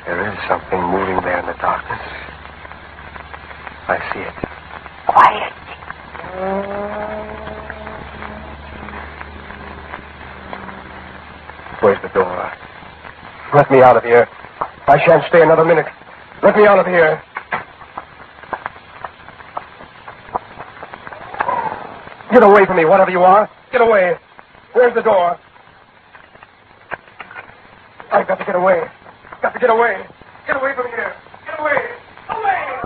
There is something moving there in the darkness. I see it. Quiet. Where's the door? Let me out of here. I shan't stay another minute. Let me out of here. Get away from me, whatever you are. Get away. Where's the door? I've got to get away. Got to get away. Get away from here. Get away.